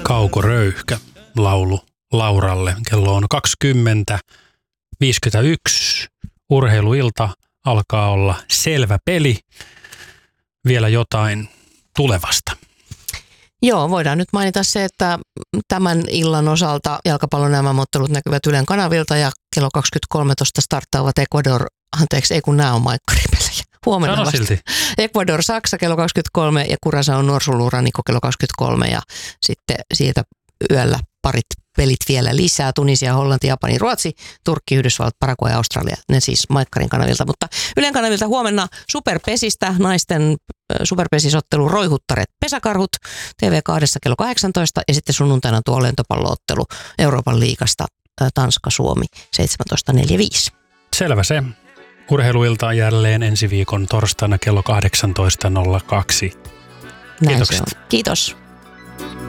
Kaukoröyhkä laulu Lauralle. Kello on 20:51. Urheiluilta alkaa olla selvä peli. Vielä jotain tulevasta. Joo, voidaan nyt mainita se, että tämän illan osalta jalkapallon MM-ottelut näkyvät Ylen kanavilta ja kello 20.13 starttaavat nämä on maikkaripelejä. Huomenna vasta. Silti. Ecuador, Saksa kello 23 ja Curaçao Norsulurannikko kello 23 ja sitten siitä yöllä parit pelit vielä lisää. Tunisia, Hollanti, Japani, Ruotsi, Turkki, Yhdysvallat, Paraguay ja Australia. Ne siis maikkarin kanavilta, mutta Ylen kanavilta huomenna Superpesistä, naisten superpesisottelu Roihuttaret Pesäkarhut TV2 kello 18 ja sitten sunnuntaina tuo lentopalloottelu Euroopan liigasta Tanska-Suomi 17.45. Selvä se. Urheiluilta jälleen ensi viikon torstaina kello 18.02. Kiitokset. Kiitos.